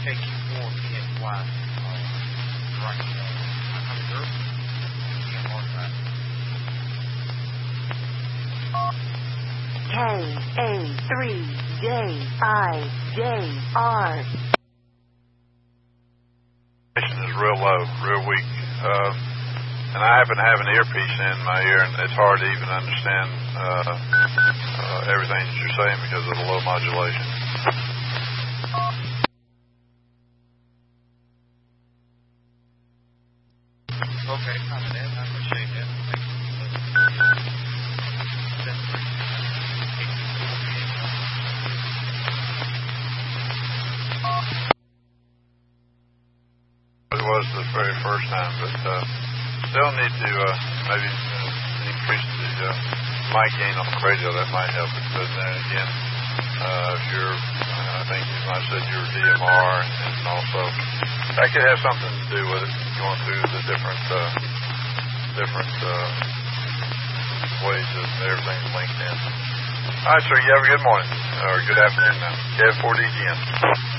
KQ4PNY. Right. I'm sure. KA3JIJR. Is real low, real weak. And I happen to have an earpiece in my ear, and it's hard to even understand everything that you're saying because of the low modulation. Okay, copy that. I appreciate that. It was the very first time, but still need to maybe increase the mic gain on the radio. That might help it. But then again, if you're, I think you might have said you're DMR, and also that could have something to do with it, going through the different ways that everything's linked in. All right, sir. You have a good morning or good afternoon now. KF4DGN.